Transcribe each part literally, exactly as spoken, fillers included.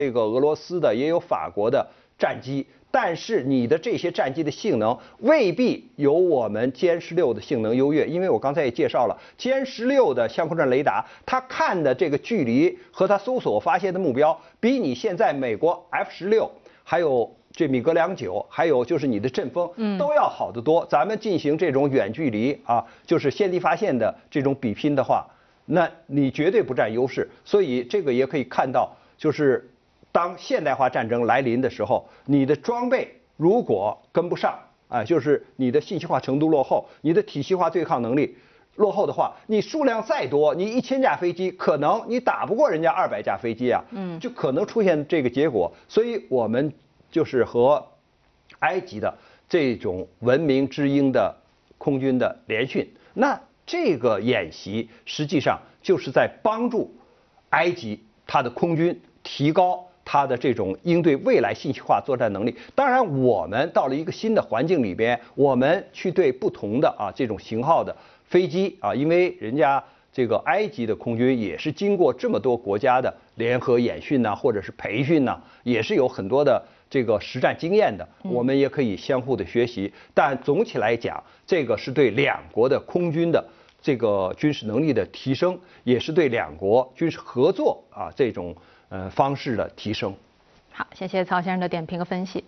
这个俄罗斯的，也有法国的战机。 但是你的这些战机的性能未必有我们歼十六的性能优越，因为我刚才也介绍了，歼十六的相控阵雷达，它看的这个距离和它搜索发现的目标，比你现在美国 F 十六还有这米格两九，还有就是你的阵风，嗯，都要好得多。咱们进行这种远距离啊，就是先敌发现的这种比拼的话，那你绝对不占优势。所以这个也可以看到，就是。 当现代化战争来临的时候，你的装备如果跟不上，啊，就是你的信息化程度落后，你的体系化对抗能力落后的话，你数量再多，你一千架飞机，可能你打不过人家二百架飞机啊，嗯，就可能出现这个结果。所以我们就是和埃及的这种文明之鹰的空军的联训，那这个演习实际上就是在帮助埃及它的空军提高。 它的这种应对未来信息化作战能力，当然，我们到了一个新的环境里边，我们去对不同的啊这种型号的飞机啊，因为人家这个埃及的空军也是经过这么多国家的联合演训呐、啊，或者是培训呐、啊，也是有很多的这个实战经验的，我们也可以相互的学习。但总体来讲，这个是对两国的空军的这个军事能力的提升，也是对两国军事合作啊这种。 呃，方式的提升。 好，谢谢曹先生的点评和分析。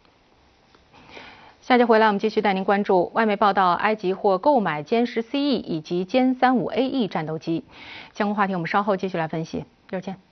下节回来，我们继续带您关注外媒报道，埃及或购买歼十 C E 以及歼三五 A E 战斗机。相关话题我们稍后继续来分析。一会儿见。